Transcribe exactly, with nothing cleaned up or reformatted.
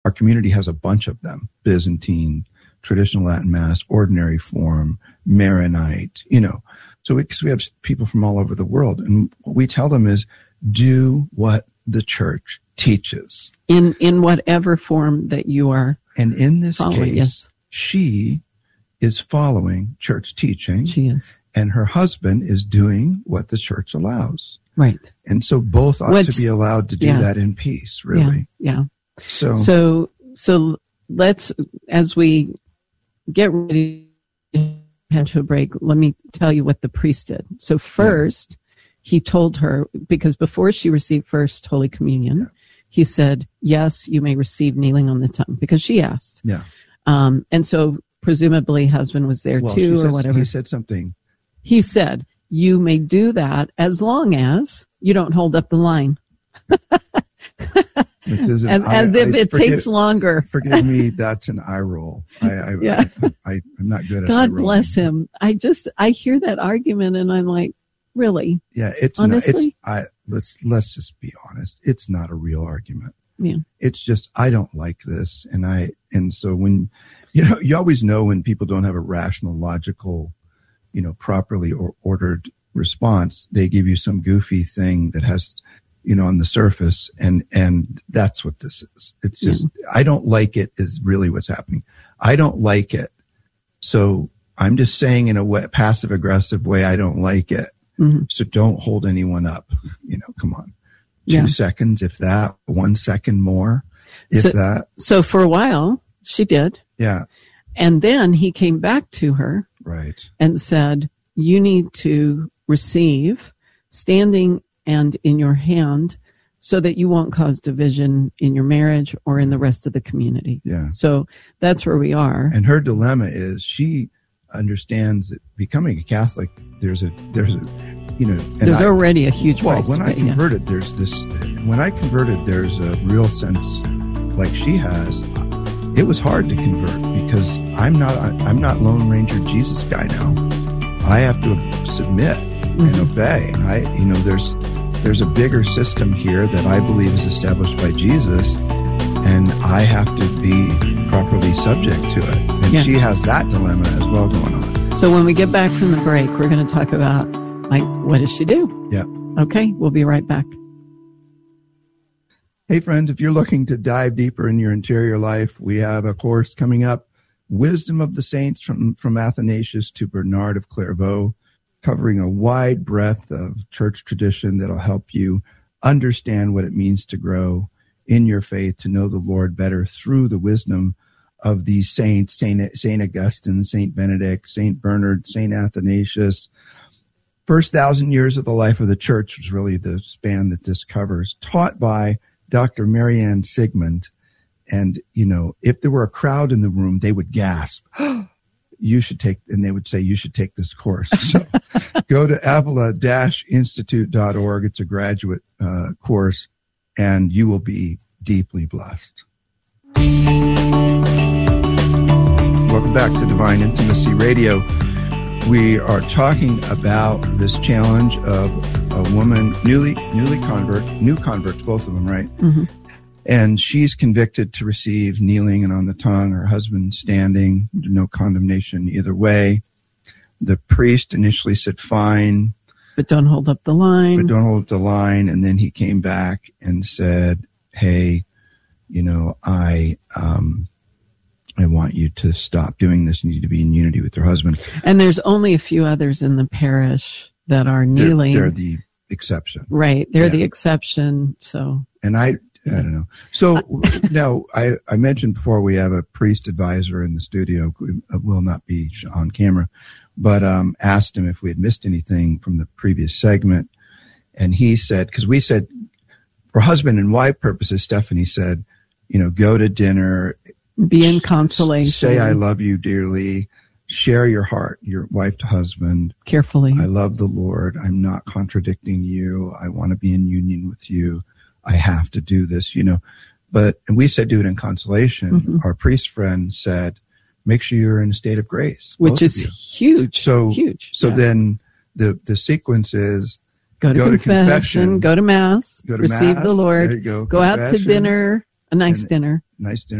our community has a bunch of them: Byzantine, traditional Latin Mass, ordinary form, Maronite, you know. So we, cause we have people from all over the world. And what we tell them is, do what the church teaches. In in whatever form that you are. And in this following, case, yes. she is following church teaching. She is. And her husband is doing what the church allows. Right. And so both ought What's, to be allowed to do yeah. that in peace, really. Yeah, yeah. So, so, so let's, as we get ready to head to a break, let me tell you what the priest did. So first, yeah. he told her, because before she received First Holy Communion, yeah. he said, yes, you may receive kneeling on the tongue, because she asked. Yeah. Um, and so presumably husband was there well, too, or said, whatever. He said something. He said, you may do that as long as you don't hold up the line. as, I, as if I, it forgive, takes longer. Forgive me, that's an eye roll. I, I, yeah. I, I, I'm not good at God bless him. I just, I hear that argument and I'm like, really? Yeah, it's honestly? not, it's, I, let's, let's just be honest. It's not a real argument. Yeah. It's just, I don't like this. And I, and so when, you know, you always know when people don't have a rational, logical, you know, properly or ordered response, they give you some goofy thing that has, you know, on the surface. And, and that's what this is. It's just, yeah. I don't like it is really what's happening. I don't like it. So I'm just saying in a way, passive aggressive way, I don't like it. Mm-hmm. So don't hold anyone up. You know, come on. Two yeah. seconds, if that, one second more, if so, that. So for a while she did. Yeah. And then he came back to her. Right. And said, you need to receive standing and in your hand so that you won't cause division in your marriage or in the rest of the community. Yeah. So that's where we are. And her dilemma is she understands that becoming a Catholic, there's a, there's a, you know, and there's I, already a huge well, price. when I pay, converted, yeah. there's this, when I converted, there's a real sense like she has. It was hard to convert because I'm not, I'm not Lone Ranger Jesus guy now. I have to submit mm-hmm. and obey. I, you know, there's, there's a bigger system here that I believe is established by Jesus, and I have to be properly subject to it. And yeah. she has that dilemma as well going on. So when we get back from the break, we're going to talk about, like, what does she do? Yeah. Okay. We'll be right back. Hey, friends, if you're looking to dive deeper in your interior life, we have a course coming up, Wisdom of the Saints, from, from Athanasius to Bernard of Clairvaux, covering a wide breadth of church tradition that'll help you understand what it means to grow in your faith, to know the Lord better through the wisdom of these saints, Saint, Saint Augustine, Saint Benedict, Saint Bernard, Saint Athanasius. First thousand years of the life of the church was really the span that this covers, taught by Doctor Marianne Sigmund. And, you know, if there were a crowd in the room, they would gasp, you should take, and they would say, you should take this course. So go to avila dash institute dot org. It's a graduate uh, course, and you will be deeply blessed. Welcome back to Divine Intimacy Radio. We are talking about this challenge of a woman, newly newly convert, new converts, both of them, right? Mm-hmm. And she's convicted to receive kneeling and on the tongue, her husband standing, no condemnation either way. The priest initially said, fine. But don't hold up the line. But don't hold up the line. And then he came back and said, hey, you know, I, um, I want you to stop doing this. You need to be in unity with your husband. And there's only a few others in the parish that are kneeling. They're, they're the exception. Right. They're yeah. the exception. So. And I, I don't know. So now I, I mentioned before we have a priest advisor in the studio, will not be on camera, but, um, asked him if we had missed anything from the previous segment. And he said, cause we said for husband and wife purposes, Stephanie said, you know, go to dinner, be in consolation, say, I love you dearly, share your heart, your wife to husband carefully. I love the Lord. I'm not contradicting you. I want to be in union with you. I have to do this, you know, but, and we said, do it in consolation. Mm-hmm. Our priest friend said, make sure you're in a state of grace, which is huge. So huge. So yeah. then the, the sequence is go to, go confession, to confession, go to mass, go to receive mass, the Lord, there you go, go out to dinner, A nice and, dinner. Nice dinner.